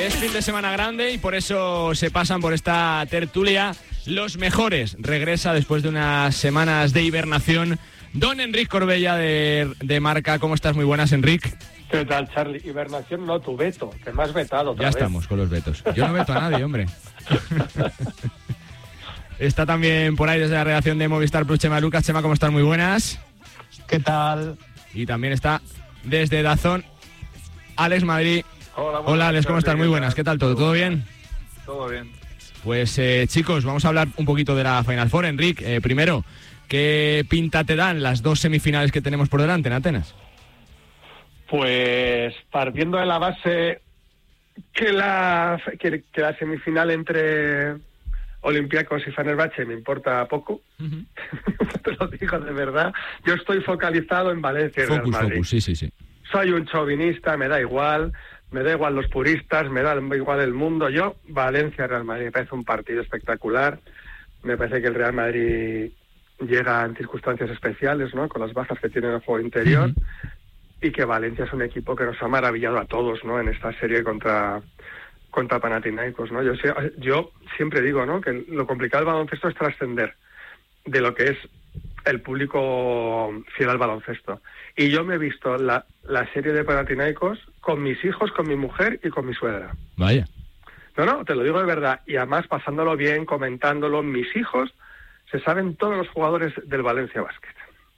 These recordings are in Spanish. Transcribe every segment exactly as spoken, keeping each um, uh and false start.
Es fin de semana grande y por eso se pasan por esta tertulia los mejores. Regresa después de unas semanas de hibernación don Enric Corbella de, de Marca. ¿Cómo estás? Muy buenas, Enric. ¿Qué tal, Charlie? Hibernación no, tu veto, que me has vetado otra Ya vez. Estamos con los vetos. Yo no veto a nadie, hombre. Está también por ahí desde la redacción de Movistar Plus Chema Lucas. Chema, ¿cómo estás? Muy buenas. ¿Qué tal? Y también está desde Dazón Alex Madrid. Hola, Hola Alex, ¿cómo estás? Muy buenas. ¿Qué tal todo? ¿Todo bien? Todo bien. Pues eh, chicos, vamos a hablar un poquito de la Final Four. Enric, eh, primero, ¿qué pinta te dan las dos semifinales que tenemos por delante en Atenas? Pues partiendo de la base que la, que, que la semifinal entre Olympiacos y Fenerbahce me importa poco, uh-huh. Te lo digo de verdad, yo estoy focalizado en Valencia y Focus, Real Madrid. Focus, sí, sí, sí. Soy un chauvinista, me da igual, me da igual los puristas, me da igual el mundo. Yo, Valencia Real Madrid, me parece un partido espectacular. Me parece que el Real Madrid llega en circunstancias especiales, ¿no? Con las bajas que tiene en el juego interior. Uh-huh. Y que Valencia es un equipo que nos ha maravillado a todos, ¿no? En esta serie contra contra Panathinaikos, ¿no? Yo, yo siempre digo, ¿no? Que lo complicado del baloncesto es trascender de lo que es el público fiel al baloncesto. Y yo me he visto la, la serie de Panathinaikos con mis hijos, con mi mujer y con mi suegra. Vaya. No, no, te lo digo de verdad. Y además pasándolo bien, comentándolo, mis hijos se saben todos los jugadores del Valencia Basket.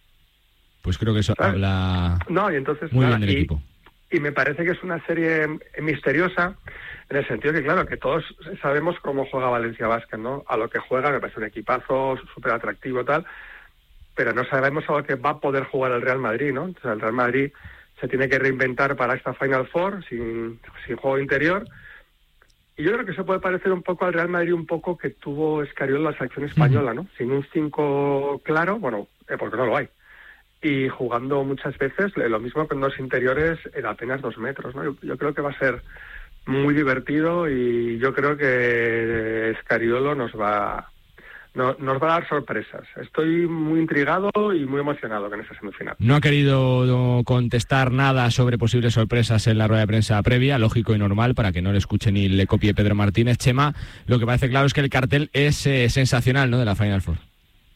Pues creo que eso ¿sabes? Habla no, y entonces, muy nada, bien del y, equipo. Y me parece que es una serie misteriosa en el sentido que, claro, que todos sabemos cómo juega Valencia Basket, ¿no? A lo que juega me parece un equipazo súper atractivo tal, pero no sabemos a lo que va a poder jugar el Real Madrid, ¿no? O sea, el Real Madrid se tiene que reinventar para esta Final Four sin, sin juego interior. Y yo creo que se puede parecer un poco al Real Madrid, un poco que tuvo Escariolo en la selección española, ¿no? Sin un cinco claro, bueno, eh, porque no lo hay. Y jugando muchas veces lo mismo con dos interiores en apenas dos metros, ¿no? Yo, yo creo que va a ser muy divertido y yo creo que Escariolo nos va, no, nos va a dar sorpresas. Estoy muy intrigado y muy emocionado con esa semifinal. No ha querido contestar nada sobre posibles sorpresas en la rueda de prensa previa, lógico y normal, para que no le escuche ni le copie Pedro Martínez. Chema, lo que parece claro es que el cartel es eh, sensacional, ¿no?, de la Final Four.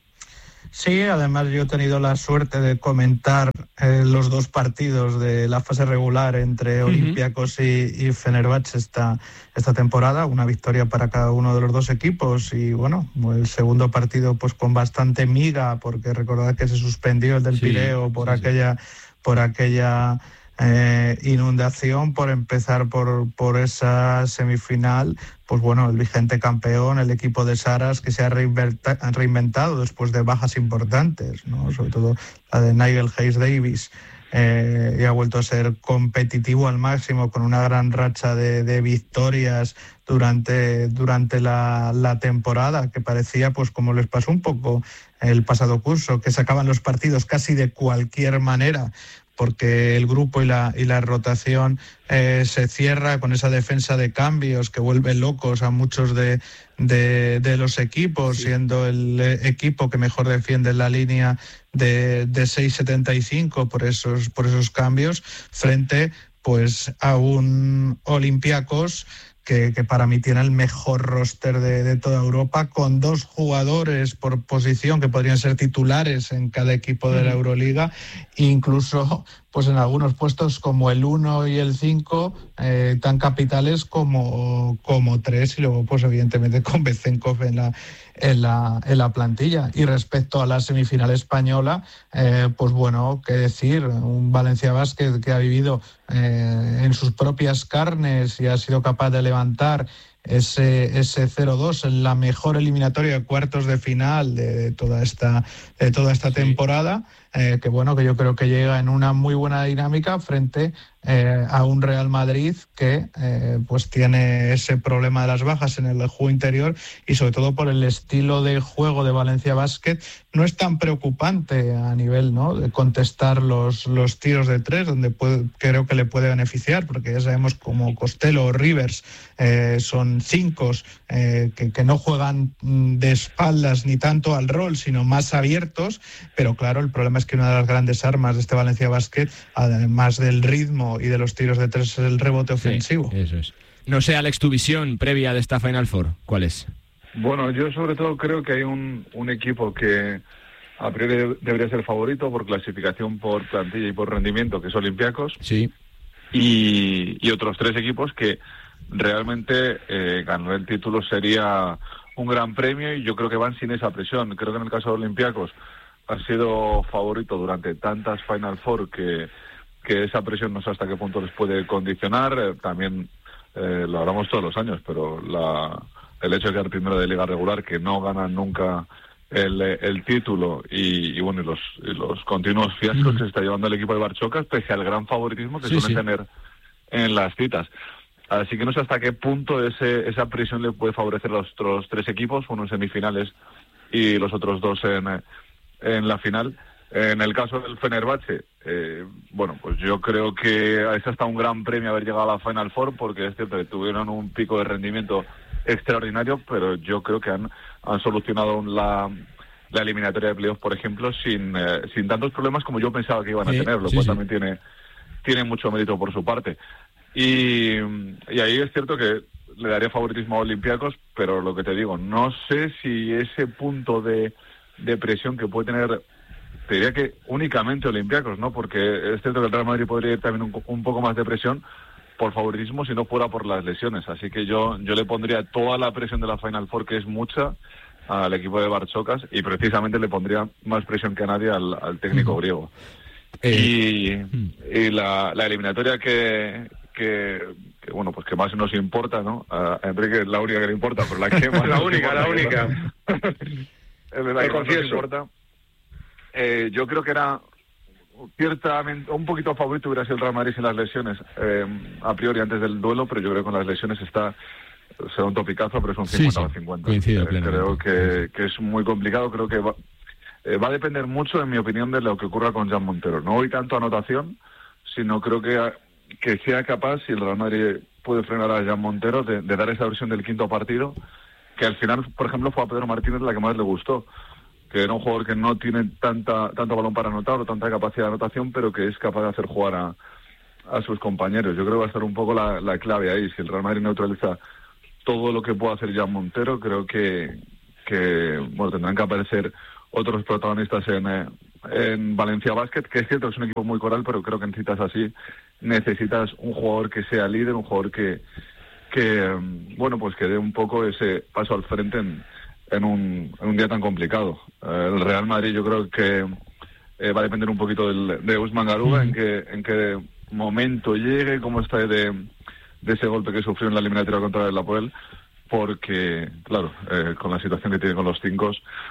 Sí, además yo he tenido la suerte de comentar eh, los dos partidos de la fase regular entre uh-huh. Olympiacos y, y Fenerbahce esta, esta temporada, una victoria para cada uno de los dos equipos y bueno, el segundo partido pues con bastante miga, porque recordad que se suspendió el del sí, Pireo por sí, aquella sí. por aquella eh, inundación. Por empezar por, por esa semifinal, pues bueno, el vigente campeón, el equipo de Saras, que se ha reinventa, reinventado después de bajas importantes, ¿no? Sobre todo la de Nigel Hayes Davis, eh, y ha vuelto a ser competitivo al máximo con una gran racha de, de victorias durante, durante la, la temporada, que parecía, pues como les pasó un poco el pasado curso, que sacaban los partidos casi de cualquier manera, porque el grupo y la, y la rotación eh, se cierra con esa defensa de cambios que vuelve locos a muchos de, de, de los equipos, sí. siendo el equipo que mejor defiende la línea de, de seis setenta y cinco por esos, por esos cambios, frente pues a un Olympiacos Que, que para mí tiene el mejor roster de, de toda Europa, con dos jugadores por posición que podrían ser titulares en cada equipo de la Euroliga, incluso pues en algunos puestos como el uno y el cinco, eh, tan capitales como, como tres, y luego pues evidentemente con Bezenkov en la, en la, en la plantilla. Y respecto a la semifinal española, eh, pues bueno, qué decir, un Valencia Basket que ha vivido eh, en sus propias carnes y ha sido capaz de levantar ese, ese cero dos en la mejor eliminatoria de cuartos de final de, de toda esta, de toda esta sí. temporada, eh, que bueno, que yo creo que llega en una muy buena dinámica frente eh, a un Real Madrid que eh, pues tiene ese problema de las bajas en el juego interior, y sobre todo por el estilo de juego de Valencia Basket no es tan preocupante a nivel, ¿no?, de contestar los, los tiros de tres, donde puede, creo que le puede beneficiar, porque ya sabemos como Costello o Rivers eh, son cinco eh, que, que no juegan de espaldas ni tanto al rol, sino más abiertos, pero claro, el problema es que una de las grandes armas de este Valencia Basket, además del ritmo y de los tiros de tres, es el rebote ofensivo. Sí, eso es. No sé, Alex, tu visión previa de esta Final Four, ¿cuál es? Bueno, yo sobre todo creo que hay un, un equipo que a priori debería ser favorito por clasificación, por plantilla y por rendimiento, que es Olympiacos. Sí. Y, y otros tres equipos que realmente eh, ganar el título sería un gran premio, y yo creo que van sin esa presión. Creo que en el caso de Olympiacos ha sido favorito durante tantas Final Four que, que esa presión no sé hasta qué punto les puede condicionar. Eh, también eh, lo hablamos todos los años, pero la, el hecho de quedar primero de liga regular, que no ganan nunca el, el título, y, y bueno, y los, y los continuos fiascos mm. que se está llevando el equipo de Barchocas, pese al gran favoritismo que sí, suelen sí. tener en las citas. Así que no sé hasta qué punto ese, esa presión le puede favorecer a los otros tres equipos, uno en semifinales y los otros dos en, en la final. En el caso del Fenerbahce, eh, bueno, pues yo creo que es hasta un gran premio haber llegado a la Final Four, porque es cierto que tuvieron un pico de rendimiento extraordinario, pero yo creo que han, han solucionado la, la eliminatoria de playoff, por ejemplo, sin, eh, sin tantos problemas como yo pensaba que iban a sí, tener, lo sí, cual sí. también tiene, tiene mucho mérito por su parte. Y, y ahí es cierto que le daría favoritismo a Olympiacos, pero lo que te digo, no sé si ese punto de, de presión que puede tener, te diría que únicamente Olympiacos, ¿no? Porque es cierto que el Real Madrid podría ir también un, un poco más de presión por favoritismo si no fuera por las lesiones. Así que yo, yo le pondría toda la presión de la Final Four, que es mucha, al equipo de Barchocas, y precisamente le pondría más presión que a nadie al, al técnico uh-huh. griego. Eh, y uh-huh. y la, la eliminatoria que... Que, que bueno, pues que más nos importa, ¿no? A Enrique es la única que le importa, pero la que más la única, la única. Es verdad que más nos importa. Eh, yo creo que era ciertamente un poquito favorito hubiera sido el Real Madrid sin las lesiones, eh, a priori antes del duelo, pero yo creo que con las lesiones está, será un topicazo, pero es un cincuenta a cincuenta. Sí, sí. Eh, creo que, que es muy complicado, creo que va, eh, va a depender mucho, en mi opinión, de lo que ocurra con Jan Montero. No voy tanto a anotación, sino creo que que sea capaz, si el Real Madrid puede frenar a Jan Montero, de, de dar esa versión del quinto partido, que al final, por ejemplo, fue a Pedro Martínez la que más le gustó, que era un jugador que no tiene tanta tanto balón para anotar o tanta capacidad de anotación, pero que es capaz de hacer jugar a, a sus compañeros. Yo creo que va a estar un poco la, la clave ahí. Si el Real Madrid neutraliza todo lo que pueda hacer Jan Montero, creo que, que bueno, tendrán que aparecer otros protagonistas en, eh, en Valencia Basket, que es cierto que es un equipo muy coral, pero creo que en citas así necesitas un jugador que sea líder, un jugador que, que bueno, pues que dé un poco ese paso al frente en, en, un, en un día tan complicado. Eh, el Real Madrid yo creo que eh, va a depender un poquito del, de Usman Garuba, mm. en qué en qué momento llegue, cómo está de, de ese golpe que sufrió en la eliminatoria contra el Apoel, porque, claro, eh, con la situación que tiene con los cinco,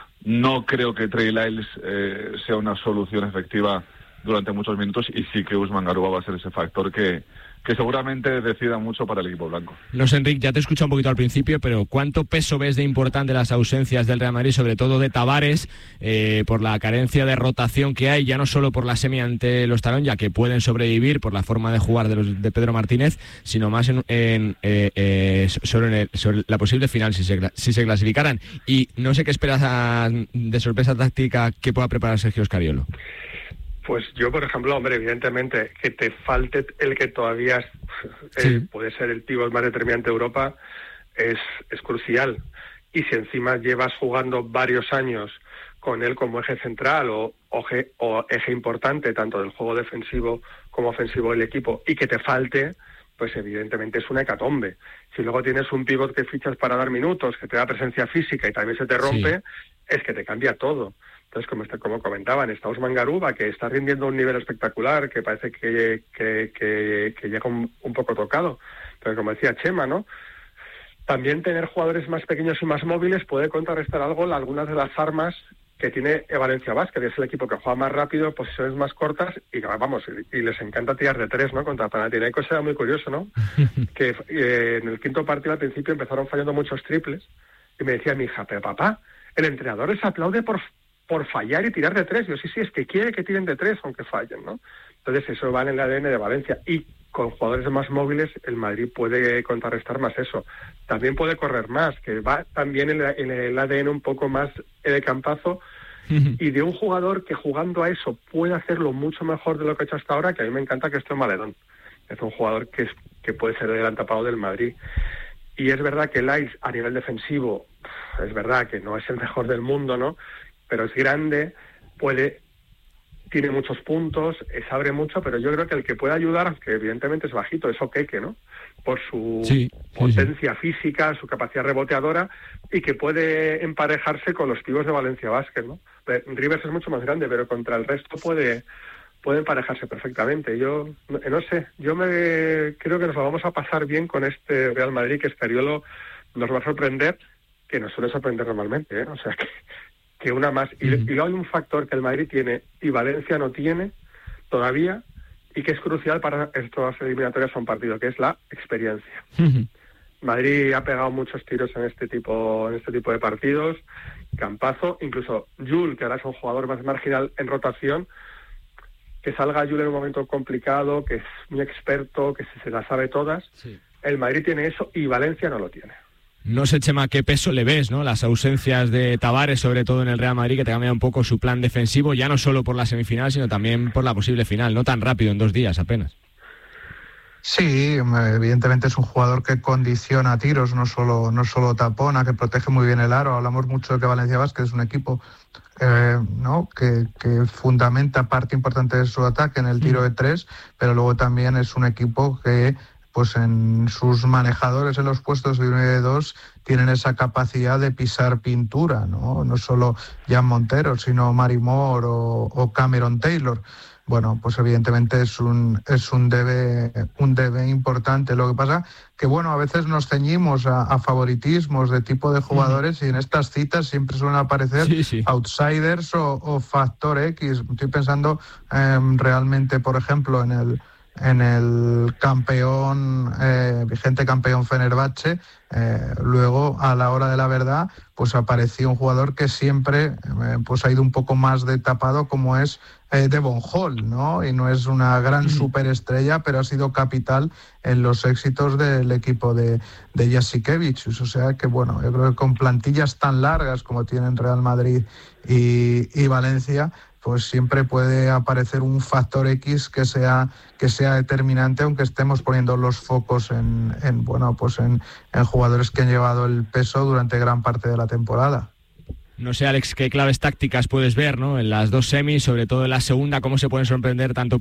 no creo que Trey Lyles eh, sea una solución efectiva durante muchos minutos, y sí que Usman Garuba va a ser ese factor que, que seguramente decida mucho para el equipo blanco. No sé, Enric, ya te he escuchado un poquito al principio, pero ¿cuánto peso ves de importante las ausencias del Real Madrid, sobre todo de Tavares, eh, por la carencia de rotación que hay, ya no solo por la semi ante los Talón, ya que pueden sobrevivir por la forma de jugar de, los, de Pedro Martínez, sino más en, en, eh, eh, sobre, en el, sobre la posible final, si se, si se clasificaran? Y no sé qué esperas a, de sorpresa táctica que pueda preparar Sergio Scariolo. Pues yo, por ejemplo, hombre, evidentemente, que te falte el que todavía es, sí. es, puede ser el pívot más determinante de Europa, es, es crucial. Y si encima llevas jugando varios años con él como eje central o, o, eje, o eje importante, tanto del juego defensivo como ofensivo del equipo, y que te falte, pues evidentemente es una hecatombe. Si luego tienes un pívot que fichas para dar minutos, que te da presencia física y también se te rompe, sí. es que te cambia todo. Entonces, como, está, como comentaban, está Usman Garuba, que está rindiendo a un nivel espectacular, que parece que, que, que, que llega un, un poco tocado. Pero como decía Chema, ¿no? También tener jugadores más pequeños y más móviles puede contrarrestar algo algunas de las armas que tiene Valencia Basket, que es el equipo que juega más rápido, posiciones más cortas, y vamos, y, y les encanta tirar de tres, ¿no? Contra Panathinaikos era muy curioso, ¿no? que eh, en el quinto partido al principio empezaron fallando muchos triples, y me decía mi hija, pero papá, el entrenador les aplaude por... por fallar y tirar de tres. Yo sí, sí, es que quiere que tiren de tres aunque fallen, ¿no? Entonces eso va en el A D N de Valencia, y con jugadores más móviles el Madrid puede contrarrestar más eso. También puede correr más, que va también en, la, en el A D N un poco más de campazo, y de un jugador que jugando a eso puede hacerlo mucho mejor de lo que ha hecho hasta ahora, que a mí me encanta, que es Tom Maledon. Es un jugador que, es, que puede ser el gran tapado del Madrid. Y es verdad que Lais, a nivel defensivo, es verdad que no es el mejor del mundo, ¿no? Pero es grande, puede, tiene muchos puntos, se abre mucho, pero yo creo que el que puede ayudar, aunque evidentemente es bajito, es Okeke, ¿no? Por su sí, potencia sí, sí. física, su capacidad reboteadora, y que puede emparejarse con los pibos de Valencia Basket, ¿no? Rivers es mucho más grande, pero contra el resto puede, puede emparejarse perfectamente. Yo no, no sé, yo me creo que nos lo vamos a pasar bien con este Real Madrid, que Scariolo nos va a sorprender, que nos suele sorprender normalmente, ¿eh? O sea, que, que una más. Y, uh-huh. y luego hay un factor que el Madrid tiene y Valencia no tiene todavía, y que es crucial para estas eliminatorias a un partido, que es la experiencia. Uh-huh. Madrid ha pegado muchos tiros en este tipo en este tipo de partidos. Campazo, incluso Jul, que ahora es un jugador más marginal en rotación, que salga Jul en un momento complicado, que es muy experto, que se, se las sabe todas. Sí. El Madrid tiene eso y Valencia no lo tiene. No sé, Chema, qué peso le ves, ¿no? Las ausencias de Tavares, sobre todo en el Real Madrid, que te cambia un poco su plan defensivo, ya no solo por la semifinal, sino también por la posible final, no tan rápido, en dos días apenas. Sí, evidentemente es un jugador que condiciona tiros, no solo no solo tapona, que protege muy bien el aro. Hablamos mucho de que Valencia Basket es un equipo eh, ¿no? que, que fundamenta parte importante de su ataque en el tiro de tres, pero luego también es un equipo que pues en sus manejadores en los puestos de uno y de dos tienen esa capacidad de pisar pintura, ¿no? No solo Jan Montero, sino Mari Moore o, o Cameron Taylor. Bueno, pues evidentemente es un es un debe un debe importante. Lo que pasa que, bueno, a veces nos ceñimos a, a favoritismos de tipo de jugadores, mm. y en estas citas siempre suelen aparecer sí, sí. outsiders o, o factor X. Estoy pensando eh, realmente, por ejemplo, en el en el campeón, eh, vigente campeón Fenerbahce. Eh, luego, a la hora de la verdad, pues apareció un jugador que siempre eh, pues ha ido un poco más de tapado, como es eh, Devon Hall, ¿no? Y no es una gran superestrella, pero ha sido capital en los éxitos del equipo de, de Jasikevičius. O sea que, bueno, yo creo que con plantillas tan largas como tienen Real Madrid y, y Valencia, pues siempre puede aparecer un factor X que sea que sea determinante, aunque estemos poniendo los focos en, en bueno pues en, en jugadores que han llevado el peso durante gran parte de la temporada. No sé, Alex, qué claves tácticas puedes ver, ¿no? En las dos semis, sobre todo en la segunda, cómo se pueden sorprender tanto